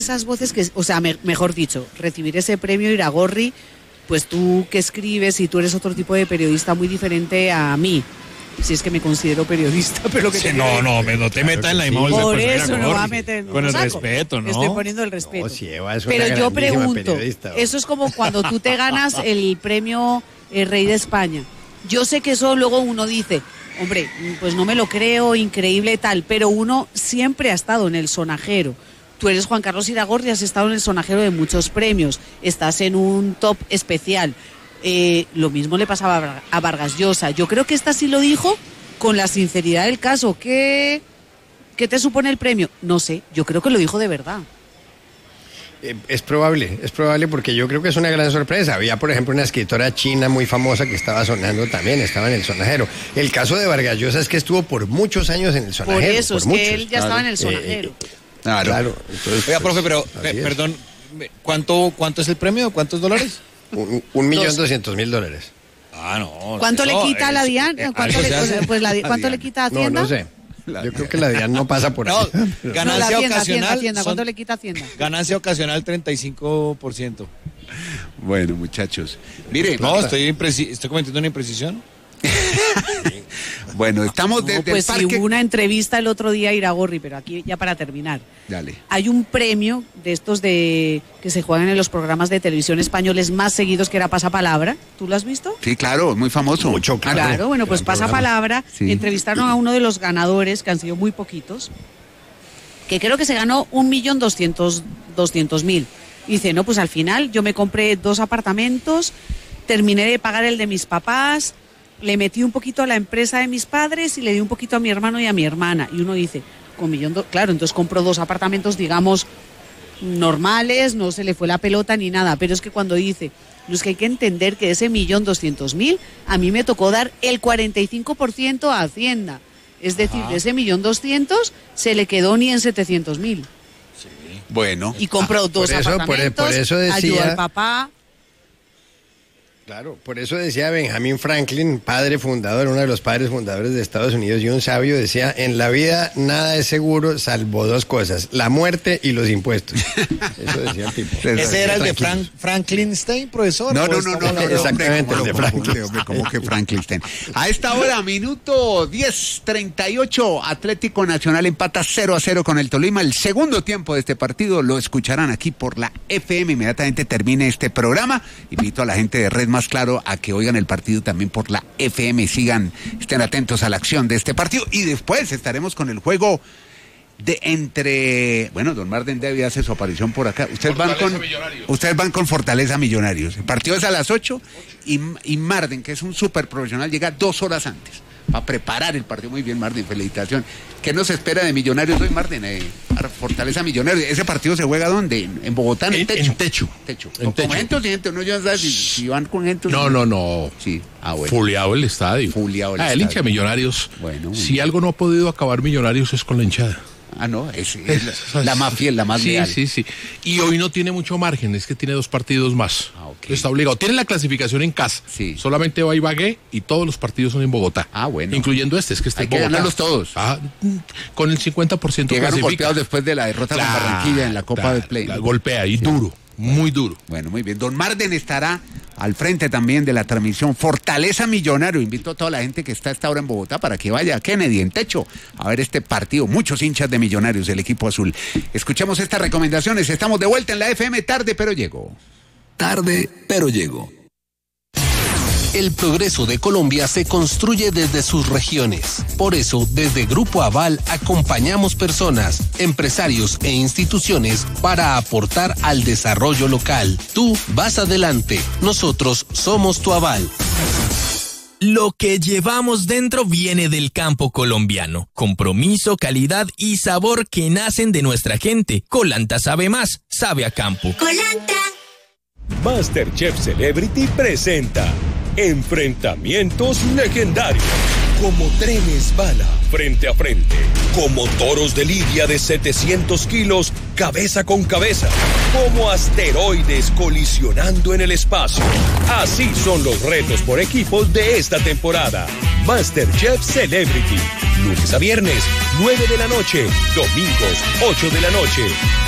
esas voces que, o sea, mejor dicho, recibir ese premio Iragorri, pues tú que escribes y tú eres otro tipo de periodista muy diferente a mí. Si es que me considero periodista, pero que sí, no te metas en la misma bolsa. Por eso no va a meter con el respeto, ¿no? Estoy poniendo el respeto. Sí, es una pero yo pregunto, periodista. eso es como cuando tú te ganas el premio Rey de España. Yo sé que eso luego uno dice, hombre, pues no me lo creo, increíble tal, pero uno siempre ha estado en el sonajero. Tú eres Juan Carlos Iragorri, has estado en el sonajero de muchos premios, estás en un top especial. Lo mismo le pasaba a Vargas Llosa. Yo creo que esta sí lo dijo con la sinceridad del caso. ¿Qué te supone el premio? No sé, yo creo que lo dijo de verdad. Es probable porque yo creo que es una gran sorpresa. Había, por ejemplo, una escritora china muy famosa que estaba sonando también, estaba en el sonajero. El caso de Vargas Llosa es que estuvo por muchos años en el sonajero. Por eso, es muchos, que él ya estaba en el sonajero. Claro. Entonces, oiga, profe, pero, perdón, ¿cuánto es el premio? ¿Cuántos dólares? $1.200.000. Ah, no. ¿Cuánto le quita a la DIAN? ¿Cuánto le quita a Hacienda? No sé. Yo creo que la DIAN no pasa por ahí. No, ganancia ocasional. Hacienda. ¿Cuánto le quita Hacienda? Ganancia ocasional 35%. Bueno, muchachos. Mire, no, estoy cometiendo una imprecisión. Bueno, estamos desde pues el parque. Sí, hubo una entrevista el otro día a Iragorri, pero aquí ya para terminar. Dale. Hay un premio de estos que se juegan en los programas de televisión españoles más seguidos, que era Pasapalabra. ¿Tú lo has visto? Sí, claro, muy famoso. Mucho, claro. Bueno, pues Pasapalabra, sí. Entrevistaron a uno de los ganadores, que han sido muy poquitos, que creo que se ganó 1.200.000. Dice, no, pues al final yo me compré 2 apartamentos, terminé de pagar el de mis papás, le metí un poquito a la empresa de mis padres y le di un poquito a mi hermano y a mi hermana. Y uno dice, claro, entonces compró 2 apartamentos, digamos, normales, no se le fue la pelota ni nada. Pero es que cuando dice, no, es que hay que entender que de ese 1.200.000, a mí me tocó dar el 45% a Hacienda. Es decir, de ese 1.200.000 se le quedó ni en 700.000. Sí. Bueno. Y compró 2 apartamentos, por eso decía, ayudó al papá. Claro, por eso decía Benjamin Franklin, padre fundador, uno de los padres fundadores de Estados Unidos y un sabio, decía, en la vida nada es seguro salvo 2 cosas, la muerte y los impuestos. Eso decía el tipo. ¿Ese era el de Franklin Stein, profesor? No, exactamente, el de Franklin. ¿Cómo que Franklin Stein? A esta hora, minuto 10:38, Atlético Nacional empata 0-0 con el Tolima. El segundo tiempo de este partido lo escucharán aquí por la FM. Inmediatamente termine este programa. Invito a la gente de Red Más Claro a que oigan el partido también por la FM, estén atentos a la acción de este partido y después estaremos con el juego de don Marden Devi hace su aparición por acá. Ustedes van con Fortaleza Millonarios. El partido es a las 8 y Marden, que es un súper profesional, llega 2 horas antes para preparar el partido. Muy bien, Marden, felicitación. ¿Qué nos espera de Millonarios hoy, Marden? Fortaleza Millonarios. ¿Ese partido se juega dónde? ¿En Bogotá? ¿En Techo? ¿Con gente o sin gente? No, yo no sé si van con gente. No. Sí. Bueno. Fuleado el estadio. El hincha de Millonarios. Bueno, si algo no ha podido acabar Millonarios es con la hinchada. Ah, no, es la más fiel, la más leal. Sí. Y hoy no tiene mucho margen, es que tiene 2 partidos más. Okay. Está obligado. Tiene la clasificación en casa. Sí. Solamente va Ibagué y todos los partidos son en Bogotá. Ah, bueno. Incluyendo es que está en Bogotá. Hay que ganarlos todos. Con el 50% llegaron golpeados después de la derrota con Barranquilla en la Copa del Play. Golpea y duro. Muy duro. Bueno, muy bien. Don Marden estará al frente también de la transmisión Fortaleza Millonario. Invito a toda la gente que está a esta hora en Bogotá para que vaya a Kennedy, en Techo, a ver este partido. Muchos hinchas de Millonarios del equipo azul. Escuchemos estas recomendaciones. Estamos de vuelta en la FM. Tarde, pero llego. Tarde, pero llego. El progreso de Colombia se construye desde sus regiones. Por eso, desde Grupo Aval acompañamos personas, empresarios e instituciones para aportar al desarrollo local. Tú vas adelante, nosotros somos tu aval. Lo que llevamos dentro viene del campo colombiano. Compromiso, calidad y sabor que nacen de nuestra gente. Colanta sabe más, sabe a campo. Colanta. MasterChef Celebrity presenta enfrentamientos legendarios, como trenes bala frente a frente, como toros de lidia de 700 kilos cabeza con cabeza, como asteroides colisionando en el espacio. Así son los retos por equipos de esta temporada. MasterChef Celebrity, lunes a viernes, 9 de la noche, domingos, 8 de la noche.